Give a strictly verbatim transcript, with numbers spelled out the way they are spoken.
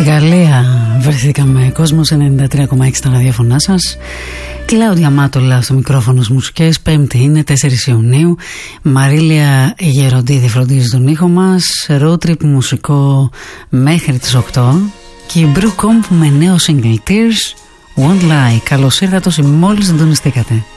Γαλλία βρεθήκαμε, Κόσμος ενενήντα τρία κόμμα έξι στα ραδιόφωνά σας. Κλάουδια Μάτολα στο μικρόφωνο στις μουσικές. Πέμπτη είναι τέσσερις Ιουνίου. Μαρίλια Γεροντίδη φροντίζει τον ήχο μας. Road trip μουσικό μέχρι τις οκτώ. Και η Brew Comp με νέο single Tears Won't Lie. Καλώς ήρθατε όσοι μόλις συντονιστήκατε.